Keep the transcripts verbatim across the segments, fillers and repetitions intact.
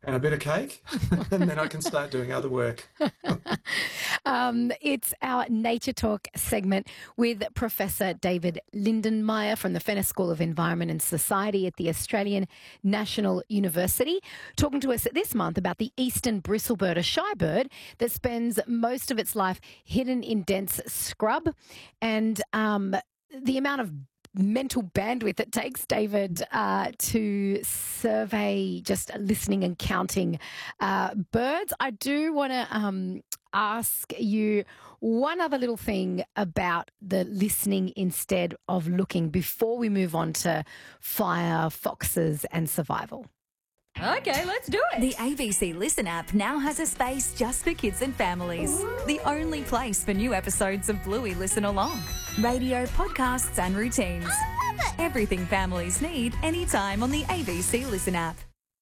and a bit of cake, and then I can start doing other work. um, it's our Nature Talk segment with Professor David Lindenmayer from the Fenner School of Environment and Society at the Australian National University, talking to us this month about the eastern bristlebird, a shy bird that spends most of its life hidden in dense scrub, and um, the amount of mental bandwidth it takes, David, uh, to survey just listening and counting uh, birds. I do want to um, ask you one other little thing about the listening instead of looking before we move on to fire, foxes and survival. Okay, let's do it. The A B C Listen app now has a space just for kids and families. Ooh. The only place for new episodes of Bluey Listen Along. Radio, podcasts and routines. I love it. Everything families need anytime on the A B C Listen app.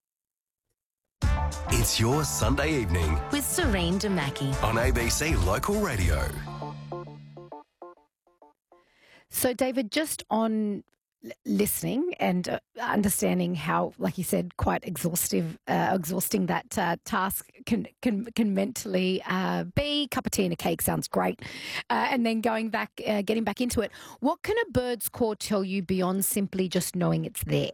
It's your Sunday evening with Serene Demaki on A B C Local Radio. So, David, just on listening and uh, understanding how, like you said, quite exhaustive, uh, exhausting that uh, task can can, can mentally uh, be. Cup of tea and a cake sounds great, uh, and then going back, uh, getting back into it. What can a bird's call tell you beyond simply just knowing it's there?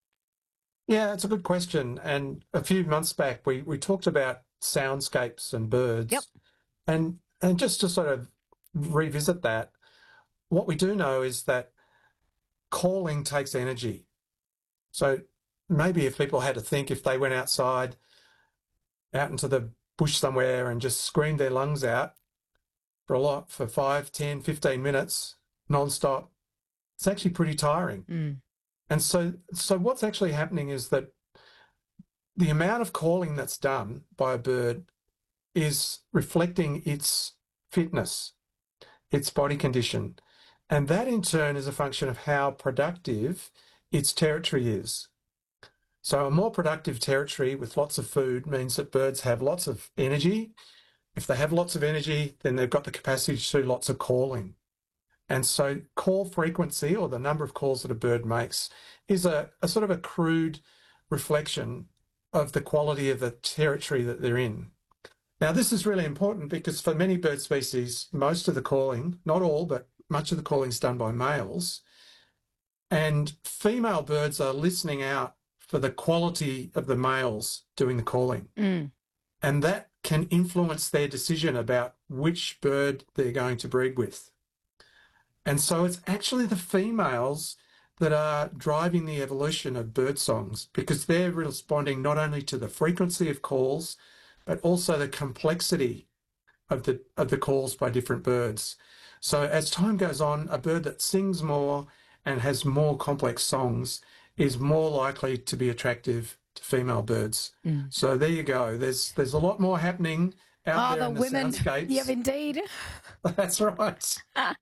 Yeah, it's a good question. And a few months back, we we talked about soundscapes and birds. Yep. And and just to sort of revisit that, what we do know is that calling takes energy. So maybe if people had to think, if they went outside, out into the bush somewhere and just screamed their lungs out for a lot, for five, ten, fifteen minutes, non-stop, it's actually pretty tiring. Mm. And so, so what's actually happening is that the amount of calling that's done by a bird is reflecting its fitness, its body condition. And that in turn is a function of how productive its territory is. So a more productive territory with lots of food means that birds have lots of energy. If they have lots of energy, then they've got the capacity to do lots of calling. And so call frequency, or the number of calls that a bird makes, is a, a sort of a crude reflection of the quality of the territory that they're in. Now, this is really important because for many bird species, most of the calling, not all, but much of the calling is done by males, and female birds are listening out for the quality of the males doing the calling. Mm. And that can influence their decision about which bird they're going to breed with. And so it's actually the females that are driving the evolution of bird songs, because they're responding not only to the frequency of calls, but also the complexity of the of the calls by different birds. So as time goes on, a bird that sings more and has more complex songs is more likely to be attractive to female birds. Mm. So there you go. There's there's a lot more happening out oh, there the in the women. soundscapes. Yeah, indeed. That's right.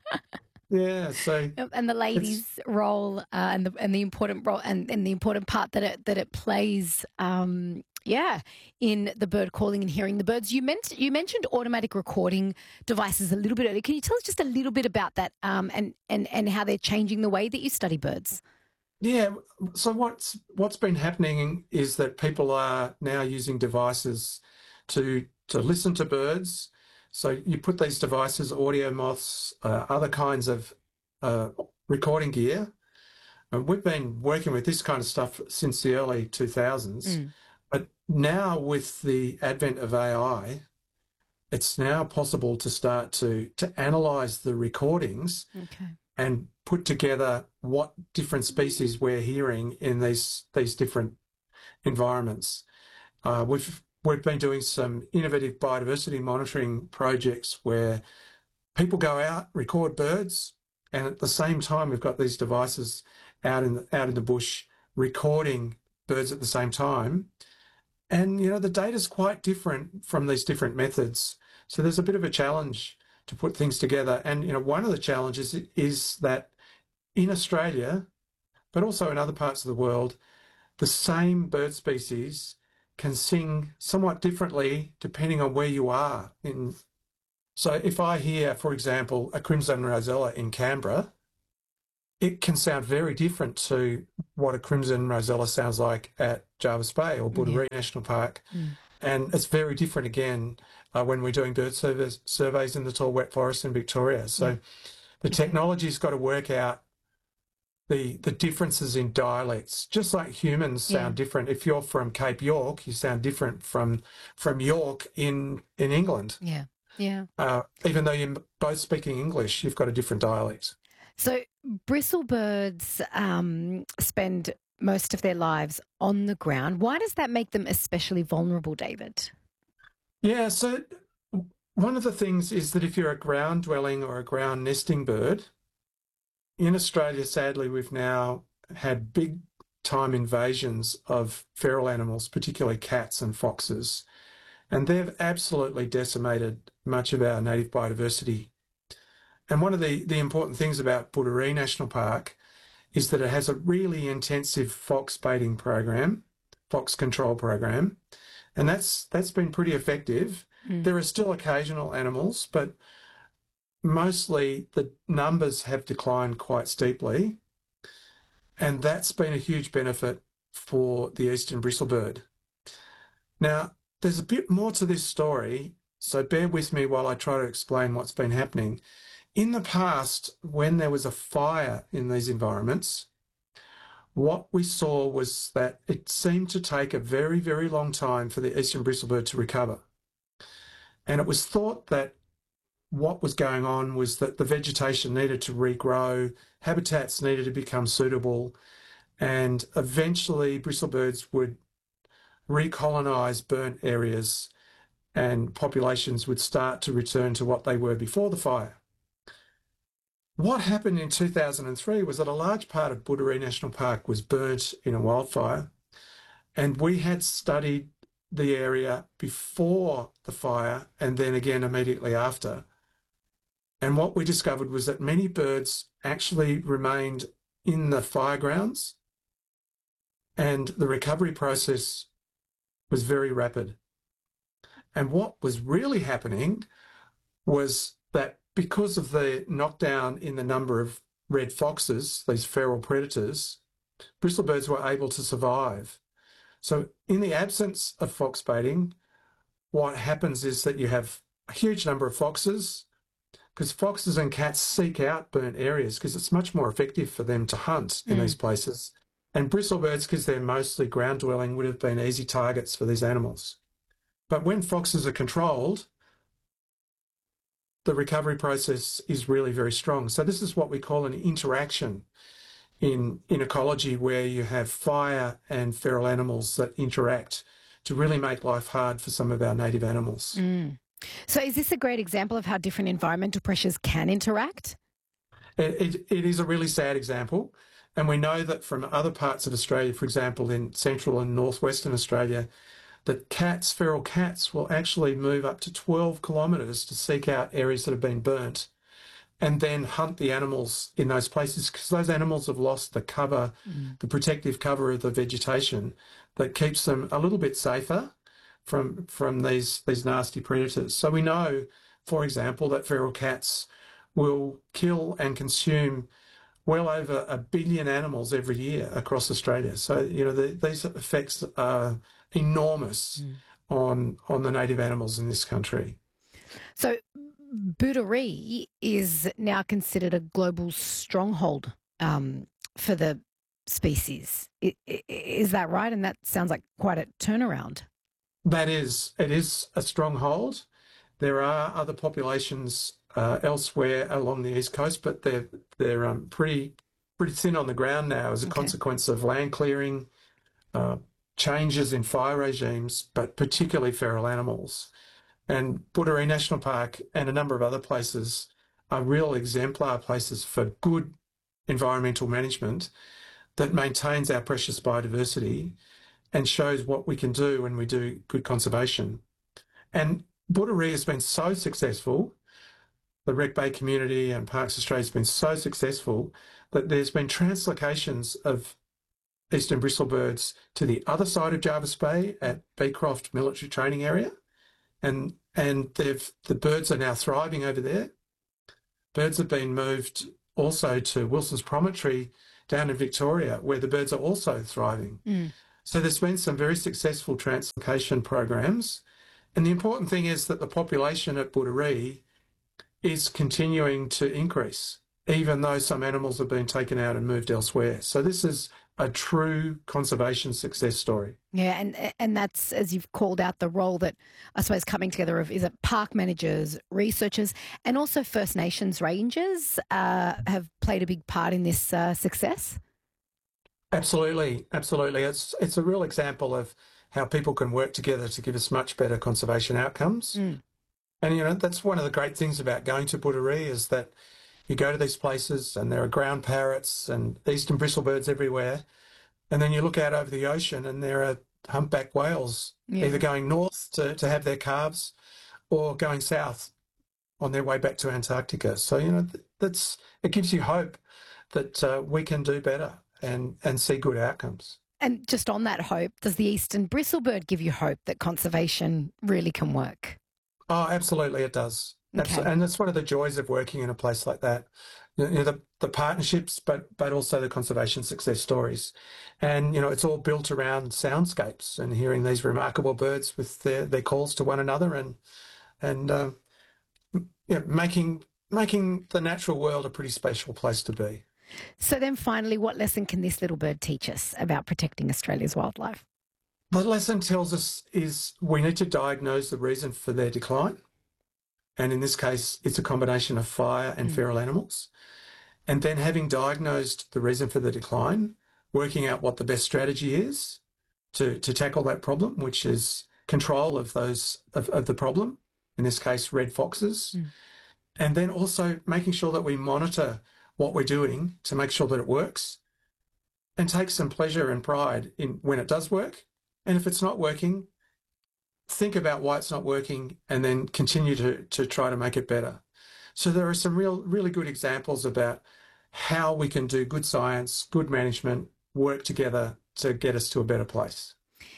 Yeah. So and the ladies' role uh, and the and the important role and, and the important part that it that it plays. Um, Yeah, in the bird calling and hearing the birds. You meant you mentioned automatic recording devices a little bit earlier. Can you tell us just a little bit about that um, and, and, and how they're changing the way that you study birds? Yeah, so what's what's been happening is that people are now using devices to to listen to birds. So you put these devices, audio moths, uh, other kinds of uh, recording gear. And we've been working with this kind of stuff since the early two thousands. Mm. But now with the advent of A I, it's now possible to start to, to analyse the recordings okay. and put together what different species we're hearing in these these different environments. Uh, we've we've been doing some innovative biodiversity monitoring projects where people go out, record birds, and at the same time we've got these devices out in the, out in the bush recording birds at the same time. And, you know, the data's quite different from these different methods. So there's a bit of a challenge to put things together. And, you know, one of the challenges is that in Australia, but also in other parts of the world, the same bird species can sing somewhat differently depending on where you are. In, so if I hear, for example, a crimson rosella in Canberra, it can sound very different to what a crimson rosella sounds like at Jervis Bay or Budaree yeah. National Park. Mm. And it's very different again uh, when we're doing bird surveys, surveys in the tall wet forest in Victoria. So yeah. the technology's got to work out the the differences in dialects, just like humans sound yeah. different. If you're from Cape York, you sound different from from York in, in England. Yeah, yeah. Uh, even though you're both speaking English, you've got a different dialect. So bristlebirds um, spend most of their lives on the ground. Why does that make them especially vulnerable, David? Yeah, so one of the things is that if you're a ground-dwelling or a ground-nesting bird, in Australia, sadly, we've now had big-time invasions of feral animals, particularly cats and foxes, and they've absolutely decimated much of our native biodiversity. And one of the, the important things about Budaree National Park is that it has a really intensive fox baiting program, fox control program, and that's that's been pretty effective. Mm. There are still occasional animals, but mostly the numbers have declined quite steeply, and that's been a huge benefit for the eastern bristlebird. Now, there's a bit more to this story, so bear with me while I try to explain what's been happening. In the past, when there was a fire in these environments, what we saw was that it seemed to take a very, very long time for the eastern bristlebird to recover. And it was thought that what was going on was that the vegetation needed to regrow, habitats needed to become suitable, and eventually bristlebirds would recolonise burnt areas and populations would start to return to what they were before the fire. What happened in two thousand three was that a large part of Budaree National Park was burnt in a wildfire, and we had studied the area before the fire and then again immediately after. And what we discovered was that many birds actually remained in the fire grounds, and the recovery process was very rapid. And what was really happening was that because of the knockdown in the number of red foxes, these feral predators, bristlebirds were able to survive. So in the absence of fox baiting, what happens is that you have a huge number of foxes, because foxes and cats seek out burnt areas because it's much more effective for them to hunt in mm. these places. And bristlebirds, because they're mostly ground-dwelling, would have been easy targets for these animals. But when foxes are controlled, the recovery process is really very strong. So this is what we call an interaction in, in ecology, where you have fire and feral animals that interact to really make life hard for some of our native animals. Mm. So is this a great example of how different environmental pressures can interact? It, it, it is a really sad example. And we know that from other parts of Australia, for example, in central and northwestern Australia, that cats, feral cats, will actually move up to twelve kilometres to seek out areas that have been burnt and then hunt the animals in those places, because those animals have lost the cover, mm. the protective cover of the vegetation that keeps them a little bit safer from from these, these nasty predators. So we know, for example, that feral cats will kill and consume well over a billion animals every year across Australia. So, you know, the, these effects are enormous mm. on on the native animals in this country. So Budaree is now considered a global stronghold um, for the species. I, I, is that right? And that sounds like quite a turnaround. That is. It is a stronghold. There are other populations uh, elsewhere along the east coast, but they're they're um, pretty pretty thin on the ground now as a okay. consequence of land clearing, uh, changes in fire regimes, but particularly feral animals. And Budaree National Park and a number of other places are real exemplar places for good environmental management that maintains our precious biodiversity and shows what we can do when we do good conservation. And Budaree has been so successful, the Wreck Bay community and Parks Australia has been so successful that there's been translocations of eastern bristlebirds to the other side of Jervis Bay at Beecroft Military Training Area. And and they've the birds are now thriving over there. Birds have been moved also to Wilson's Promontory down in Victoria, where the birds are also thriving. Mm. So there's been some very successful translocation programs. And the important thing is that the population at Budaree is continuing to increase, even though some animals have been taken out and moved elsewhere. So this is a true conservation success story. Yeah, and and that's, as you've called out, the role that I suppose coming together of is it park managers, researchers, and also First Nations rangers uh, have played a big part in this uh, success. Absolutely, absolutely. It's it's a real example of how people can work together to give us much better conservation outcomes. Mm. And, you know, that's one of the great things about going to Budaree is that you go to these places and there are ground parrots and eastern bristlebirds everywhere. And then you look out over the ocean and there are humpback whales Yeah. either going north to, to have their calves or going south on their way back to Antarctica. So, you know, that's it gives you hope that uh, we can do better and, and see good outcomes. And just on that hope, does the eastern bristlebird give you hope that conservation really can work? Oh, absolutely it does. Okay. Absol- And that's one of the joys of working in a place like that. You know, the, the partnerships, but but also the conservation success stories. And, you know, it's all built around soundscapes and hearing these remarkable birds with their, their calls to one another and and uh, you know, making making the natural world a pretty special place to be. So then finally, what lesson can this little bird teach us about protecting Australia's wildlife? The lesson tells us is we need to diagnose the reason for their decline. And in this case, it's a combination of fire and Mm. feral animals. And then having diagnosed the reason for the decline, working out what the best strategy is to, to tackle that problem, which is control of those of, of the problem, in this case, red foxes. Mm. And then also making sure that we monitor what we're doing to make sure that it works and take some pleasure and pride in when it does work. And if it's not working, think about why it's not working and then continue to, to try to make it better. So there are some real, really good examples about how we can do good science, good management, work together to get us to a better place.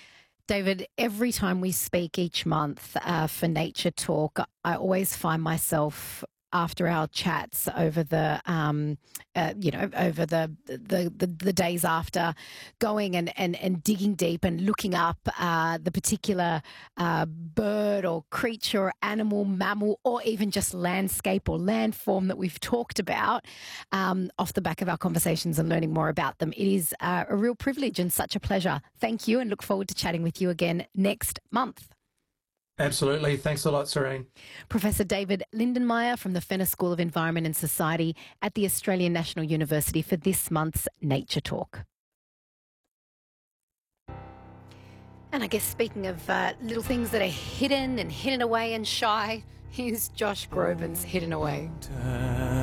David, every time we speak each month uh, for Nature Talk, I always find myself after our chats over the, um, uh, you know, over the, the the the days after, going and and, and digging deep and looking up uh, the particular uh, bird or creature or animal, mammal, or even just landscape or landform that we've talked about um, off the back of our conversations and learning more about them. It is uh, a real privilege and such a pleasure. Thank you, and look forward to chatting with you again next month. Absolutely. Thanks a lot, Serene. Professor David Lindenmayer from the Fenner School of Environment and Society at the Australian National University for this month's Nature Talk. And I guess speaking of uh, little things that are hidden and hidden away and shy, here's Josh Groban's Hidden Away.